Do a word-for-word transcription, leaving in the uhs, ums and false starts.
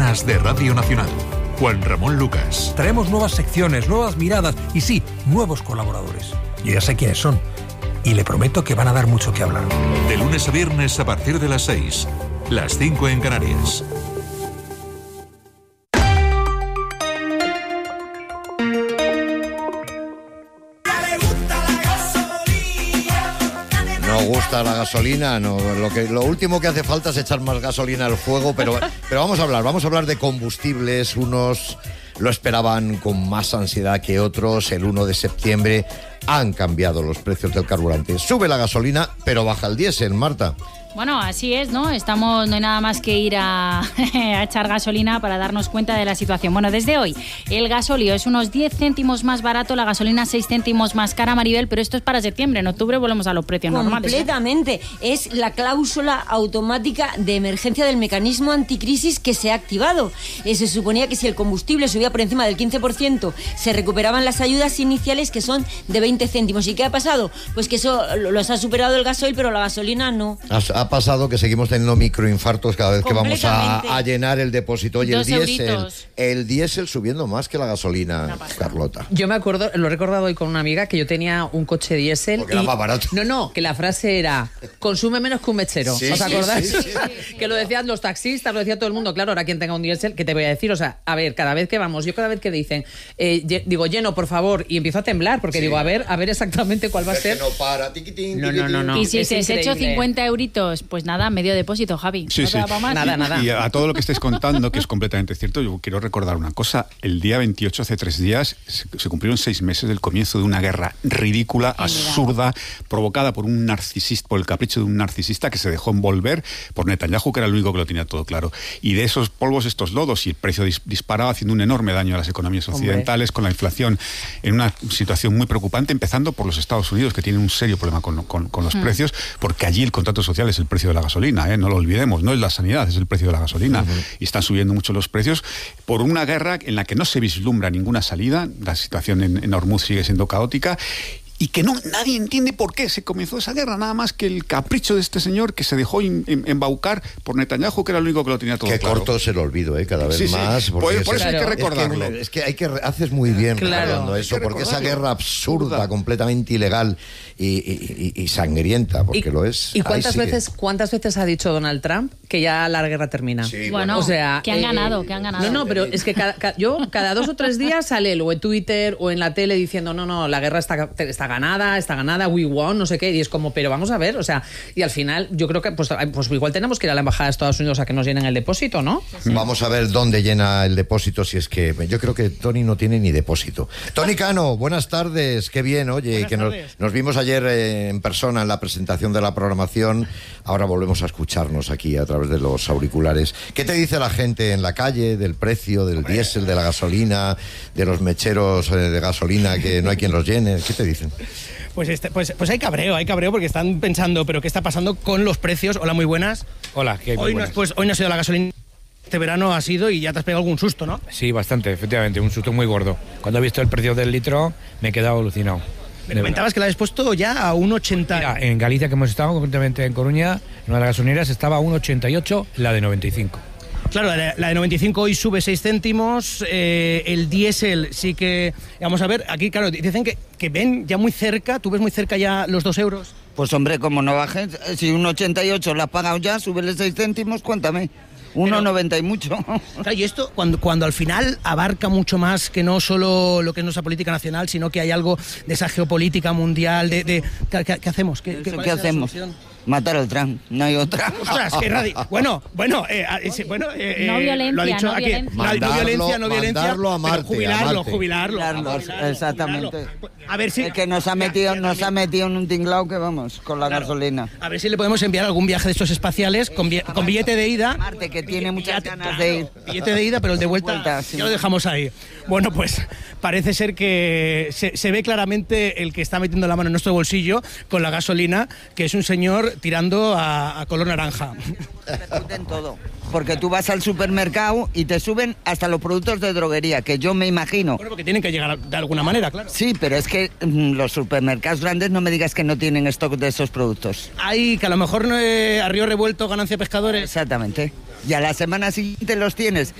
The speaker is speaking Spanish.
mañanas de Radio Nacional. Juan Ramón Lucas. Traemos nuevas secciones, nuevas miradas y sí, nuevos colaboradores. Yo ya sé quiénes son y le prometo que van a dar mucho que hablar. De lunes a viernes a partir de las seis, las cinco en Canarias. No gusta la gasolina, no, lo que lo último que hace falta es echar más gasolina al fuego, pero, pero vamos a hablar, vamos a hablar de combustibles. Unos lo esperaban con más ansiedad que otros. El uno de septiembre han cambiado los precios del carburante. Sube la gasolina, pero baja el diésel, Marta. Bueno, así es, ¿no? Estamos, no hay nada más que ir a, a echar gasolina para darnos cuenta de la situación. Bueno, desde hoy el gasóleo es unos diez céntimos más barato, la gasolina seis céntimos más cara, Maribel, pero esto es para septiembre. En octubre volvemos a los precios normales. Completamente. Es la cláusula automática de emergencia del mecanismo anticrisis que se ha activado. Eh, se suponía que si el combustible subía por encima del quince por ciento, se recuperaban las ayudas iniciales, que son de veinte céntimos. ¿Y qué ha pasado? Pues que eso los ha superado el gasoil, pero la gasolina no. Ha pasado que seguimos teniendo microinfartos cada vez que vamos a, a llenar el depósito. Y el diésel, el diésel subiendo más que la gasolina, Carlota. Yo me acuerdo, lo he recordado hoy con una amiga, que yo tenía un coche diésel. Porque y, era más barato. No, no, que la frase era: consume menos que un mechero. Sí, ¿Os sí, acordáis? Sí, sí, sí. Que lo decían los taxistas, lo decía todo el mundo. Claro, ahora quien tenga un diésel, ¿qué te voy a decir? O sea, a ver, cada vez que vamos, yo cada vez que dicen, eh, lle- digo, lleno, por favor, y empiezo a temblar, porque sí. digo, a ver, a ver exactamente cuál va a ser. No para, tiquitín, no, no, no, no. Y si es se has hecho increíble. cincuenta euritos, pues nada, medio depósito, Javi. Sí, ¿No sí. te da pa' más? Nada, nada. Y a todo lo que estáis contando, que es completamente cierto, yo quiero recordar una cosa. El día veintiocho, hace tres días, se, se cumplieron seis meses del comienzo de una guerra ridícula, absurda, provocada por un narcisista, por el capricho de un narcisista que se dejó envolver por Netanyahu, que era el único que lo tenía todo claro. Y de esos polvos, estos lodos, y el precio dis- disparado, haciendo un enorme daño a las economías occidentales, Hombre. con la inflación en una situación muy preocupante, empezando por los Estados Unidos, que tienen un serio problema con, con, con los mm. precios, porque allí el contrato social es el precio de la gasolina, ¿eh? No lo olvidemos, no es la sanidad, es el precio de la gasolina. Uh-huh. Y están subiendo mucho los precios por una guerra en la que no se vislumbra ninguna salida. La situación en, en Hormuz sigue siendo caótica. Y que no nadie entiende por qué se comenzó esa guerra, nada más que el capricho de este señor que se dejó in, in, embaucar por Netanyahu, que era el único que lo tenía todo Qué claro. corto se lo olvido, ¿eh? Cada vez sí, sí. más. Por, por eso es, hay que recordarlo. Es que, es que hay que haces muy bien claro. recordando eso, porque esa guerra absurda, absurda, completamente ilegal y, y, y, y sangrienta, porque y, lo es. ¿Y cuántas veces, cuántas veces ha dicho Donald Trump que ya la guerra termina? Sí, bueno, o sea, que han eh, ganado, que han ganado. No, no, pero es que cada, cada, yo cada dos o tres días sale él o en Twitter o en la tele diciendo no, no, la guerra está, está ganada, está ganada. Nada, we won, no sé qué, y es como, pero vamos a ver, o sea, y al final yo creo que pues, pues igual tenemos que ir a la embajada de Estados Unidos a que nos llenen el depósito, ¿no? Sí, sí. Vamos a ver dónde llena el depósito, si es que yo creo que Tony no tiene ni depósito. Tony Cano, buenas tardes, qué bien, oye, buenas que nos, nos vimos ayer eh, en persona en la presentación de la programación, ahora volvemos a escucharnos aquí a través de los auriculares. ¿Qué te dice la gente en la calle del precio, del diésel, de la gasolina, de los mecheros eh, de gasolina que no hay quien los llene? ¿Qué te dicen? Pues, este, pues, pues hay cabreo, hay cabreo porque están pensando, pero ¿qué está pasando con los precios? Hola, muy buenas. Hola, ¿qué hay? Hoy, no, pues, hoy no ha sido la gasolina, este verano ha sido y ya te has pegado algún susto, ¿no? Sí, bastante, efectivamente, un susto muy gordo. Cuando he visto el precio del litro me he quedado alucinado. Me comentabas que la habéis puesto ya a uno ochenta. Mira, en Galicia, que hemos estado, concretamente en Coruña, en una de las gasolineras estaba a uno ochenta y ocho, la de noventa y cinco. Claro, la, la de noventa y cinco hoy sube seis céntimos, eh, el diésel sí que... Vamos a ver, aquí, claro, dicen que, que ven ya muy cerca, ¿tú ves muy cerca ya los dos euros? Pues hombre, como no bajes, si un ochenta y ocho la has pagado ya, súbele seis céntimos, cuéntame. uno noventa y mucho. Claro, y esto cuando, cuando al final abarca mucho más que no solo lo que es nuestra política nacional, sino que hay algo de esa geopolítica mundial, de... de ¿qué, qué hacemos? ¿Qué, ¿Qué, ¿qué hacemos? Matar al Trump, no hay otra. Ostras, qué radi... Bueno, bueno, eh, eh, bueno eh, no violencia, lo ha dicho no aquí. violencia. Mandarlo, no violencia, no violencia. Mandarlo a Marte, jubilarlo, a Marte. jubilarlo, jubilarlo, jubilarlo. exactamente. Jubilarlo. A ver si... Es que nos ha metido, nos ha metido en un tinglao que vamos, con la claro. gasolina. A ver si le podemos enviar algún viaje de estos espaciales con, bi con billete de ida. Marte, que tiene muchas billete, ganas claro, de ir. Billete de ida, pero el de vuelta, vuelta sí. ya lo dejamos ahí. Bueno, pues parece ser que se, se ve claramente el que está metiendo la mano en nuestro bolsillo con la gasolina, que es un señor tirando a, a color naranja. Repercuten todo, porque tú vas al supermercado y te suben hasta los productos de droguería, que yo me imagino. Bueno, porque tienen que llegar de alguna manera, claro. Sí, pero es que mmm, los supermercados grandes no me digas que no tienen stock de esos productos. Hay que a lo mejor no, eh, a río revuelto, ganancia pescadores. Exactamente. Y a la semana siguiente los tienes